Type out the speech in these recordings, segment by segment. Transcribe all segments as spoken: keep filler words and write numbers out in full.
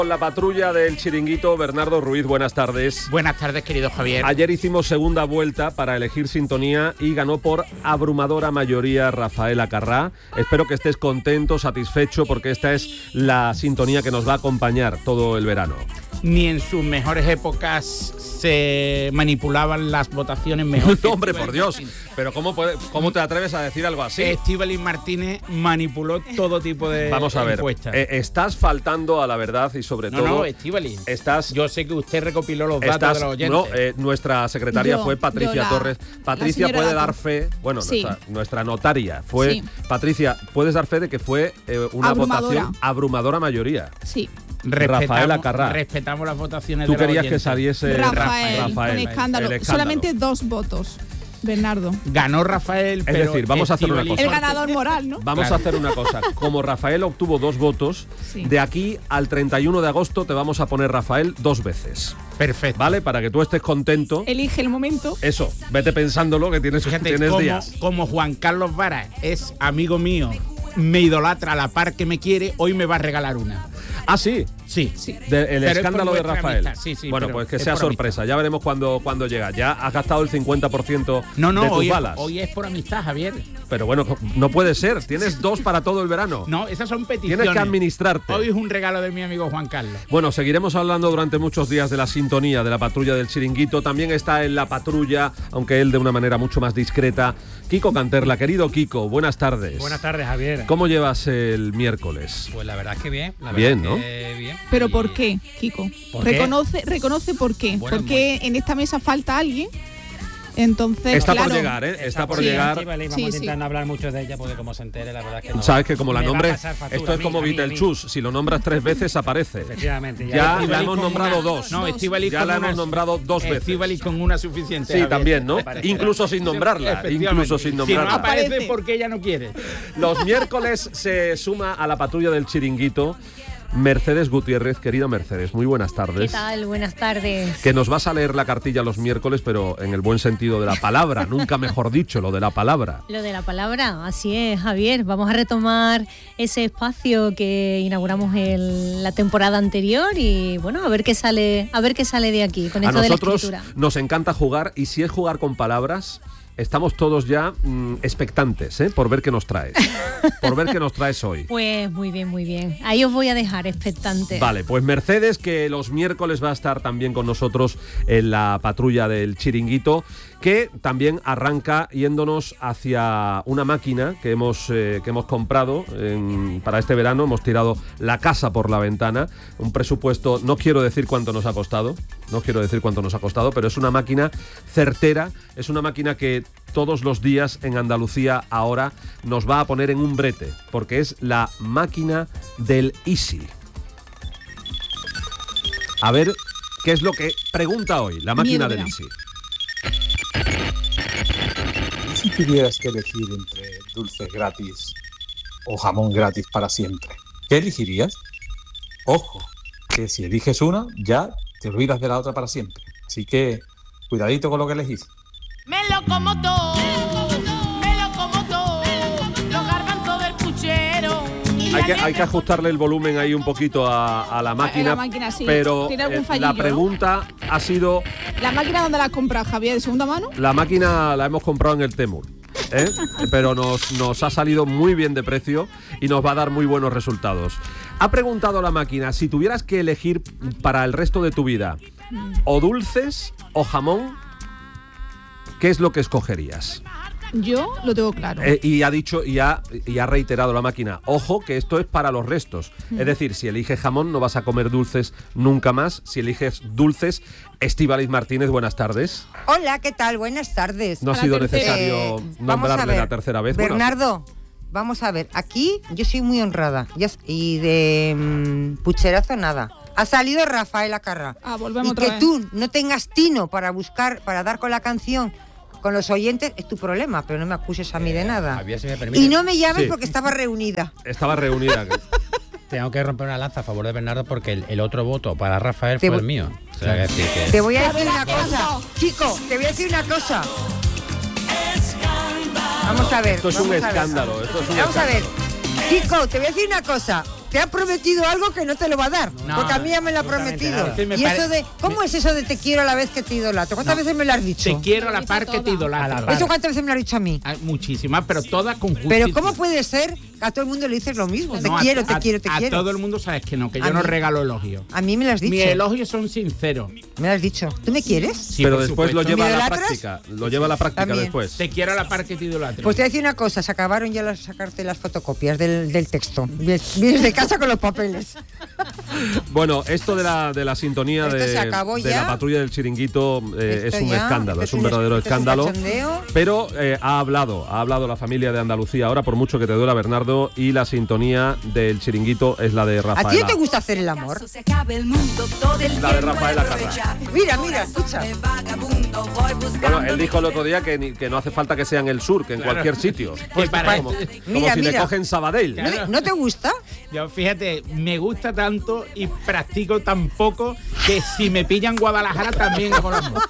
Con la patrulla del Chiringuito, Bernardo Ruiz, buenas tardes. Buenas tardes, querido Javier. Ayer hicimos segunda vuelta para elegir sintonía y ganó por abrumadora mayoría Rafael Acarrá. Espero que estés contento, satisfecho, porque esta es la sintonía que nos va a acompañar todo el verano. Ni en sus mejores épocas se manipulaban las votaciones mejor. No, hombre, por Dios. Pero ¿cómo, puede, ¿cómo te atreves a decir algo así? Estíbaliz Martínez manipuló todo tipo de Vamos a ver, encuestas. Eh, estás faltando a la verdad y sobre no, todo... No, no, Estíbaliz. Estás... Yo sé que usted recopiló los datos estás, de los oyentes. No, eh, nuestra secretaria yo, fue Patricia la, Torres. Patricia puede Dato. dar fe... Bueno, sí. nuestra, nuestra notaria fue... Sí. Patricia, puedes dar fe de que fue eh, una Abrumadora. votación abrumadora mayoría. Sí. Rafael Acarrá. Respetamos las votaciones Tú de los querías oyentes. que saliese Rafael, Rafael, con escándalo. el escándalo. Solamente dos votos, Bernardo. Ganó Rafael, Es pero decir, vamos a hacer una Estíbaliz- cosa. El ganador moral, ¿no? Vamos Claro. a hacer una cosa. Como Rafael obtuvo dos votos, Sí. de aquí al treinta y uno de agosto te vamos a poner Rafael dos veces. Perfecto. ¿Vale? Para que tú estés contento. Elige el momento. Eso, vete pensándolo que tienes, Fíjate, tienes como, días. como Juan Carlos Vara es amigo mío, me idolatra a la par que me quiere, hoy me va a regalar una. Ah, sí. Sí, Sí. De- el Pero es escándalo por de nuestra Rafael. amistad, sí, sí, bueno, pero pues que es sea por sorpresa. Ya veremos cuándo, cuándo llega. Ya has gastado el cincuenta por ciento No, no, de tus hoy es, balas. hoy es por amistad, Javier. Pero bueno, no puede ser. Tienes dos para todo el verano. No, esas son peticiones. Tienes que administrarte. Hoy es un regalo de mi amigo Juan Carlos. Bueno, seguiremos hablando durante muchos días de la sintonía de la patrulla del Chiringuito. También está en la patrulla, aunque él de una manera mucho más discreta, Kiko Canterla. Querido Kiko, buenas tardes. Buenas tardes, Javier. ¿Cómo llevas el miércoles? Pues la verdad es que bien. La Bien, verdad ¿no? que bien. ¿Pero Y- por qué, Kiko? ¿Por qué? reconoce, reconoce por qué. Bueno, Porque en esta mesa falta alguien. Entonces, Está claro, por llegar, ¿eh? Está por Sí. llegar. Estíbaliz, vamos Sí, a sí. intentar no hablar mucho de ella porque como se entere, la verdad es que no. Sabes que como la me va a nombre, pasar factura esto a es mí, como a mí, a mí. Vitelchus, si lo nombras tres veces aparece. Efectivamente. Ya Ya, la Estíbaliz hemos con nombrado una- dos. No, Estíbaliz Ya con la una- hemos nombrado dos veces. Estíbaliz con una suficiente. Sí, Javier. también, ¿no? Me parece. Incluso sin nombrarla, Efectivamente. incluso sin Si no nombrarla. aparece Aparece. porque ella no quiere. Los miércoles se suma a la patrulla del Chiringuito Mercedes Gutiérrez. Querida Mercedes, muy buenas ¿Qué tardes. tal? Buenas tardes. Que nos vas a leer la cartilla los miércoles, pero en el buen sentido de la palabra, nunca mejor dicho, lo de la palabra. Lo de la palabra, así es, Javier. Vamos a retomar ese espacio que inauguramos en la temporada anterior y bueno, a ver qué sale, a ver qué sale de aquí con A esto de la nosotros escritura. nos encanta jugar y si es jugar con palabras, estamos todos ya mm, expectantes, ¿eh? Por ver qué nos traes. Por ver qué nos traes hoy. Pues muy bien, muy bien. Ahí os voy a dejar expectante. Vale, pues Mercedes, que los miércoles va a estar también con nosotros en la patrulla del Chiringuito, que también arranca yéndonos hacia una máquina que hemos, eh, que hemos comprado en- para este verano. Hemos tirado la casa por la ventana. Un presupuesto, no quiero decir cuánto nos ha costado, no quiero decir cuánto nos ha costado, pero es una máquina certera, es una máquina que todos los días en Andalucía ahora nos va a poner en un brete, porque es la máquina del Easy. A ver qué es lo que pregunta hoy la máquina Miedo del me da. Easy. ¿Y si tuvieras que elegir entre dulces gratis o jamón gratis para siempre? ¿Qué elegirías? Ojo, que si eliges una, ya te olvidas de la otra para siempre. Así que, cuidadito con lo que elegís. Me lo como todo, me lo como todo, los garbanzos del puchero. y Hay la que, hay que leche ajustarle el volumen ahí un poquito a, a la máquina, la máquina, sí. pero Tiene algún eh, fallillo, la ¿no? pregunta ha sido, ¿La máquina dónde la has comprado, Javier? ¿De segunda mano? la máquina la hemos comprado en el Temu, ¿eh? Pero nos, nos ha salido muy bien de precio y nos va a dar muy buenos resultados. Ha preguntado la máquina, si tuvieras que elegir para el resto de tu vida o dulces o jamón, ¿qué es lo que escogerías? Yo lo tengo claro. Eh, y ha dicho y ha, y ha reiterado la máquina, ojo que esto es para los restos. Mm. Es decir, si eliges jamón no vas a comer dulces nunca más. Si eliges dulces, Estíbaliz Martínez, buenas tardes. Hola, ¿qué tal? Buenas tardes. No ha Para sido tercera. necesario Eh, vamos a nombrarle ver, la tercera vez. Bueno, Bernardo, vamos a ver. Aquí yo soy muy honrada. ya s- y de mm, pucherazo nada. Ha salido Rafael Acarrá. Ah, volvemos y otra que vez. tú no tengas tino para buscar, para dar con la canción con los oyentes, es tu problema, pero no me acuses a mí de nada. Javier, si me permite, Y no me llames Sí. porque estaba reunida. estaba reunida. tengo que romper una lanza a favor de Bernardo porque el, el otro voto para Rafael Te fue voy- el mío. O sea, que decir que- Te voy a Ya decir una verás cosa. cuándo. Chico, te voy a decir una cosa. Vamos a ver. Esto es un vamos a ver. escándalo. Esto es un Vamos a ver. escándalo. Chico, te voy a decir una cosa. te ha prometido algo que no te lo va a dar. No, porque a mí ya me lo ha absolutamente prometido. nada. Sí, me y pare- eso de, ¿cómo me- es eso de te quiero a la vez que te idolatro? ¿Cuántas No. veces me lo has dicho? Te quiero a la par que te idolatro. ¿Eso cuántas veces me lo has dicho a mí? Hay muchísimas, pero todas con justicia. Pero ¿cómo puede ser que a todo el mundo le dices lo mismo? Te No, a- quiero, te a- quiero, te a quiero. todo el mundo sabes que no, que A yo no mí- regalo elogios. A mí me lo has dicho. Mis elogios son sinceros. Me lo has dicho. ¿Tú me quieres? Sí, pero por después lo supuesto. lleva a la ¿Me idolatras? práctica. Lo lleva a la práctica También. después. Te quiero a la par que te idolatro. Pues te voy a decir una cosa, se acabaron ya las sacarte las fotocopias del, del texto. Vienes vienes de casa con los papeles. Bueno, esto de la, de la sintonía Esto de, se acabó de ya. la patrulla del Chiringuito eh, Esto es un ya, escándalo, esto es un verdadero esto es un escándalo. cachondeo. Pero eh, ha hablado, ha hablado la familia de Andalucía ahora, por mucho que te duela, Bernardo, y la sintonía del Chiringuito es la de ¿A ti no Rafaela. te gusta hacer el amor? La de Rafaela Carrà. Mira, mira, escucha. Bueno, él dijo el otro día que, ni- que no hace falta que sea en el sur, que en Claro. cualquier sitio. Pues para- como como Mira, si le mira. cogen Sabadell. ¿No, te- no te gusta? Yo, fíjate, me gusta tanto y practico tan poco que si me pillan Guadalajara también hago el amor.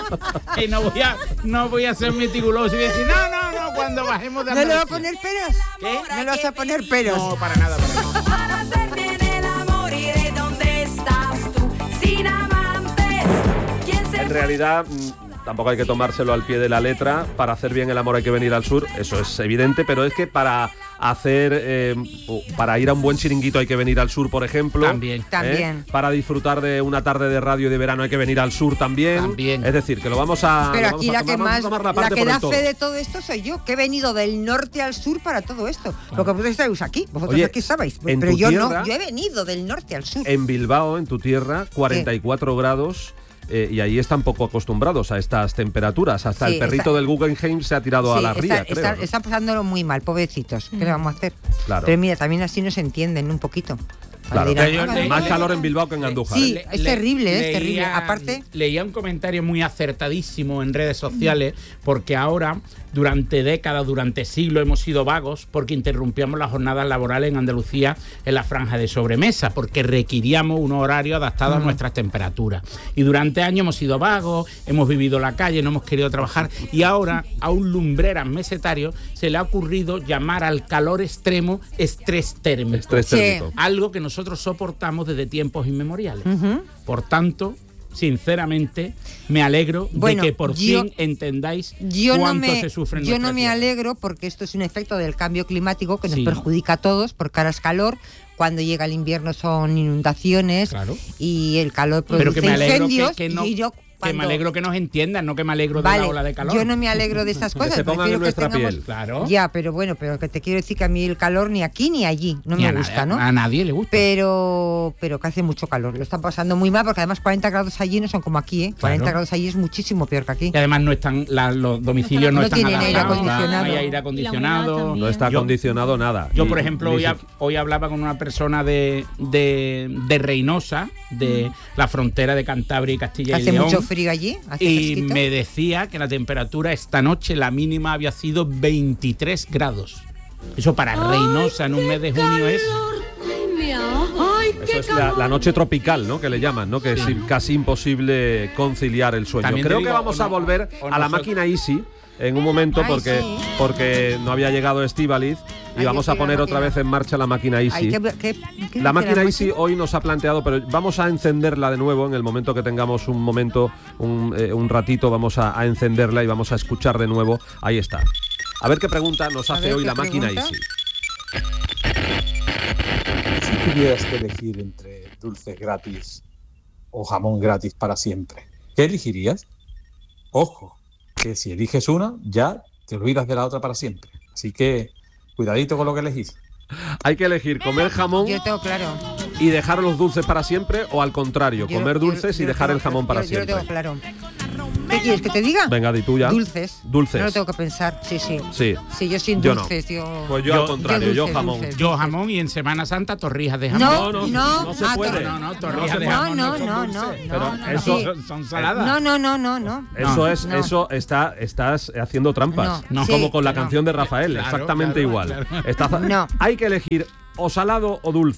Y no voy a, no voy a ser meticuloso y decir, no, no, no, cuando bajemos de ¿No le vas a Andalucía. poner peros? ¿Qué? ¿No le vas a poner peros? No, para nada, para nada. Para hacer bien el amor iré donde estás tú, sin amantes. ¿Quién se En realidad, mm, tampoco hay que tomárselo al pie de la letra. Para hacer bien el amor hay que venir al sur, eso es evidente, pero es que para hacer, eh, o para ir a un buen chiringuito hay que venir al sur, por ejemplo. También. ¿eh? También. Para disfrutar de una tarde de radio de verano hay que venir al sur también. También. Es decir, que lo vamos a. Pero lo aquí vamos a la que tomar, vamos a más, tomar la parte que por el da todo. fe de todo esto soy yo, que he venido del norte al sur para todo esto. Lo que vosotros estáis aquí, vosotros Oye, aquí sabéis. en Pero tu yo tierra- no, yo he venido del norte al sur. En Bilbao, en tu tierra, cuarenta y cuatro grados. eh, y ahí están poco acostumbrados a estas temperaturas. Hasta Sí, el perrito está- del Guggenheim se ha tirado a Sí, la está- ría, está- creo. ¿no? Están pasándolo muy mal, pobrecitos. ¿Qué le vamos a hacer? Claro. Pero mira, también así nos entienden un poquito. Claro. Dirán, Pero yo "Ah, le- Más le- calor en Bilbao que en Andújar. Sí, ¿eh? es terrible, es terrible. Aparte- Leía un comentario muy acertadísimo en redes sociales, porque ahora, durante décadas, durante siglos, hemos sido vagos porque interrumpíamos las jornadas laborales en Andalucía en la franja de sobremesa, porque requeríamos un horario adaptado a nuestras temperaturas. Y durante años hemos sido vagos, hemos vivido la calle, no hemos querido trabajar, y ahora a un lumbreras mesetario se le ha ocurrido llamar al calor extremo estrés térmico. Estrés Sí. térmico. Algo que nosotros soportamos desde tiempos inmemoriales. Ujú. Por tanto, sinceramente, me alegro Bueno, de que por yo- fin entendáis Yo no cuánto me, se sufre en yo nuestra no me tierra. alegro porque esto es un efecto del cambio climático que nos Sí. perjudica a todos, porque ahora es calor, cuando llega el invierno son inundaciones Claro. y el calor produce Pero que me alegro incendios que, que no, y yo que me cuando- alegro que nos entiendan, no que me alegro de Vale, la ola de calor. yo no me alegro de esas cosas. se pongan prefiero en nuestra tengamos- piel. Claro. Ya, pero bueno, pero que te quiero decir que a mí el calor ni aquí ni allí no Ni me a gusta, nadie- ¿no? A nadie le gusta. Pero, pero que hace mucho calor, lo están pasando muy mal porque además cuarenta grados allí no son como aquí, ¿eh? cuarenta grados allí es muchísimo peor que aquí. Y además no están la- los domicilios no, No están tienen aire adaptados, acondicionado. no hay aire Y la humedad acondicionado. también. No está Yo- acondicionado nada. Yo, Y por ejemplo, ni hoy, si- ha- hoy hablaba con una persona de, de, de Reynosa, de la frontera de Cantabria y Castilla y Hace León. mucho frío allí, hace Y fresquito. me decía que la temperatura esta noche, la mínima había sido veintitrés grados. Eso para Reynosa en un mes de junio es... Eso es la, la noche tropical, ¿no? Que le llaman, ¿no? Que es casi imposible conciliar el sueño. También te Creo digo, que vamos o a no- volver o a la nosotros- máquina Easy en un momento Ay, porque, sí. porque no había llegado Estíbaliz y Ay, vamos yo a quiero poner la otra máquina. vez en marcha la máquina Easy. Ay, ¿qué- qué- qué La dice máquina la Easy hoy nos ha planteado, pero vamos a encenderla de nuevo en el momento que tengamos un momento, un, eh, un ratito, vamos a, a encenderla y vamos a escuchar de nuevo. Ahí está. A ver qué pregunta nos A hace ver hoy qué la máquina pregunta. Easy. Si tuvieras que elegir entre dulces gratis o jamón gratis para siempre, ¿qué elegirías? Ojo, que si eliges una, ya te olvidas de la otra para siempre. Así que cuidadito con lo que elegís. Hay que elegir comer jamón Yo tengo claro. y dejar los dulces para siempre o al contrario, Yo- comer yo- dulces yo y lo dejar tengo- el jamón yo- para yo, Yo lo siempre. tengo claro. ¿Qué quieres que te diga? Venga, di tú ya. Dulces. Dulces. No lo tengo que pensar, sí, sí. Sí. Sí, yo sin Yo no. dulces, yo... Pues yo, Yo- al contrario, yo, dulces, jamón. dulces. Yo jamón y en Semana Santa torrijas de jamón. No, No, no, no, no se ah, puede. tor- No, no, No torrijas se de puede. jamón No, no, son no, dulces. no, Pero no, no, eso- sí. son, son saladas. No, no, no, no, no. Eso No, es, no. eso está, estás haciendo trampas. No, No. sí, Como con la no. canción de Rafael, Claro, exactamente claro, igual. claro. Estás- No. Hay que elegir o salado o dulce.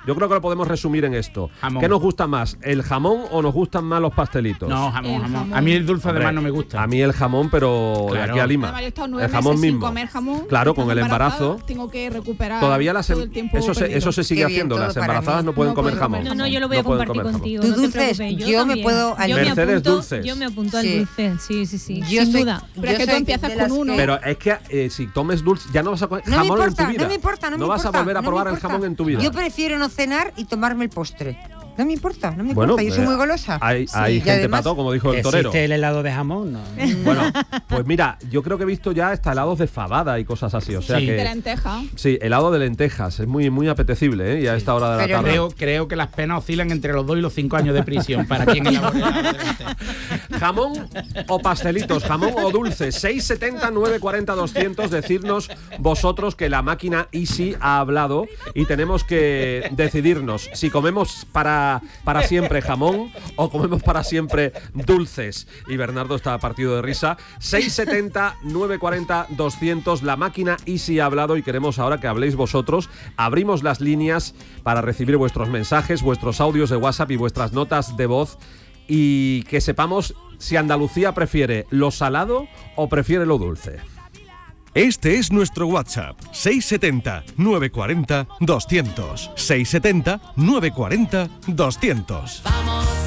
Yo creo que lo podemos resumir en esto. Jamón. ¿Qué nos gusta más, el jamón o nos gustan más los pastelitos? No, jamón, El jamón. jamón. A mí el dulce Hombre, además no me gusta. A mí el jamón, pero de Claro. aquí a Lima. Además, yo he estado nueve El jamón meses sin mismo. comer jamón. Claro, con el Estando embarazo. embarazada, Tengo que recuperar Todavía las em- todo el tiempo eso se, perdido. eso se sigue Qué bien, haciendo. todo Las para embarazadas mí. no pueden No comer puedo jamón. comer No, no, yo lo voy a No pueden compartir comer jamón. contigo. Tú no te dulces, preocupes, yo me también. puedo Yo me alimentar. Mercedes apunto, dulces. Yo me apunto al Sí. dulce, sí, sí, sí. Yo sin soy- duda. Pero es yo que tú soy empiezas de con las uno. que- Pero es que eh, si comes dulce, ya no vas a comer No me jamón en importa, tu vida. no me importa, no me vas importa. a volver a no me probar el importa. jamón en tu vida. Yo prefiero no cenar y tomarme el postre. No me importa, no me Bueno, importa. Yo soy eh, muy golosa. Hay, Sí, hay y gente además- pato, como dijo el torero. ¿Existe el helado de jamón? No. Bueno, pues mira, yo creo que he visto ya hasta helados de fabada y cosas así. O sea Sí. De que. lenteja. Sí, helado de lentejas. Es muy, muy apetecible, ¿eh? Y a esta hora de la Pero tarde. Creo, creo que las penas oscilan entre los dos y los cinco años de prisión para quien elabore helado de lentejas. ¿Jamón o pastelitos? ¿Jamón o dulce? seis setenta, nueve cuarenta, doscientos. Decirnos vosotros que la máquina Easy ha hablado y tenemos que decidirnos si comemos para, para siempre jamón o comemos para siempre dulces. Y Bernardo está partido de risa. seis setenta, nueve cuarenta, doscientos. La máquina Easy ha hablado y queremos ahora que habléis vosotros. Abrimos las líneas para recibir vuestros mensajes, vuestros audios de WhatsApp y vuestras notas de voz. Y que sepamos si Andalucía prefiere lo salado o prefiere lo dulce. Este es nuestro WhatsApp, seis setenta, nueve cuarenta, doscientos. seis setenta, nueve cuarenta, doscientos.